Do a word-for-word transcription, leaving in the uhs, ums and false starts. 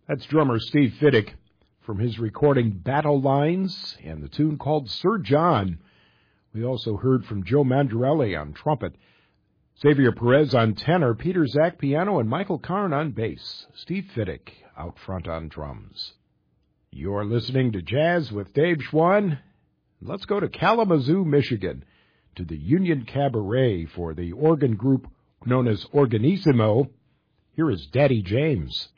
That's drummer Steve Fiddick from his recording Battle Lines and the tune called Sir John. We also heard from Joe Mandarelli on trumpet, Xavier Perez on tenor, Peter Zach piano, and Michael Karn on bass. Steve Fiddick out front on drums. You're listening to Jazz with Dave Schwann. Let's go to Kalamazoo, Michigan, to the Union Cabaret for the organ group known as Organissimo. Here is Daddy James.